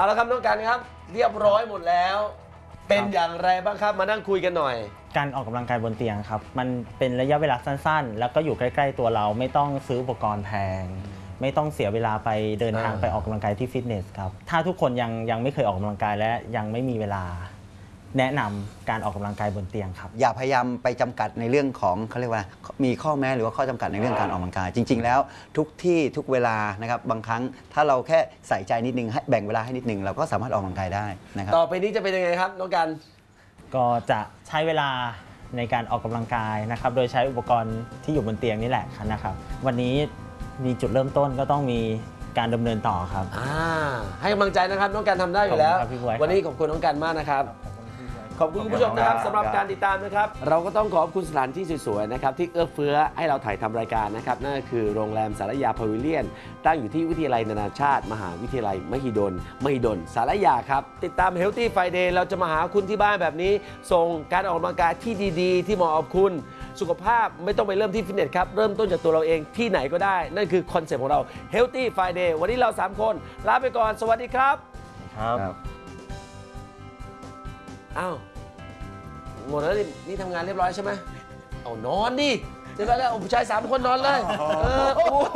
เอาละครับน้องกันครับเรียบร้อยหมดแล้วเป็นอย่างไรบ้างครับมานั่งคุยกันหน่อยการออกกำลังกายบนเตียงครับมันเป็นระยะเวลาสั้นๆแล้วก็อยู่ใกล้ๆตัวเราไม่ต้องซื้ออุปกรณ์แพงไม่ต้องเสียเวลาไปเดินทางไปออกกำลังกายที่ฟิตเนสครับถ้าทุกคนยังไม่เคยออกกำลังกายและยังไม่มีเวลาแนะนำการออกกำลังกายบนเตียงครับอย่าพยายามไปจำกัดในเรื่องของเขาเรียกว่ามีข้อแม้หรือว่าข้อจำกัดในเรื่องการออกกำลังกายจริงๆแล้วทุกที่ทุกเวลานะครับบางครั้งถ้าเราแค่ใส่ใจนิดนึงให้แบ่งเวลาให้นิดนึงเราก็สามารถออกกำลังกายได้นะครับต่อไปนี้จะเป็นยังไงครับน้องกันก็จะใช้เวลาในการออกกำลังกายนะครับโดยใช้อุปกรณ์ที่อยู่บนเตียงนี่แหละนะครับวันนี้มีจุดเริ่มต้นก็ต้องมีการดำเนินต่อครับให้กำลังใจนะครับน้องกันทำได้อยู่แล้ววันนี้ขอบคุณน้องกันมากนะครับขอบคุณคุณผู้ชมนะครับสำหรับการติดตามนะครับเราก็ต้องขอบคุณสถานที่สวยๆนะครับที่เอื้อเฟื้อให้เราถ่ายทำรายการนะครับนั่นก็คือโรงแรมสารยาพาวิเลียนตั้งอยู่ที่วิทยาลัยนานาชาติมหาวิทยาลัยมหิดลสารยาครับติดตาม Healthy Friday เราจะมาหาคุณที่บ้านแบบนี้ส่งการออกกำลังกายที่ดีๆที่เหมาะกับคุณสุขภาพไม่ต้องไปเริ่มที่ฟิตเนสครับเริ่มต้นจากตัวเราเองที่ไหนก็ได้นั่นคือคอนเซ็ปต์ของเรา Healthy Friday วันนี้เรา3คนลาไปก่อนสวัสดีครับอ้าวหมดแล้วนี่ทำงานเรียบร้อยใช่ไหมเอานอนดิเรียบร้อยแล้วผู้ชาย3 คนนอนเลย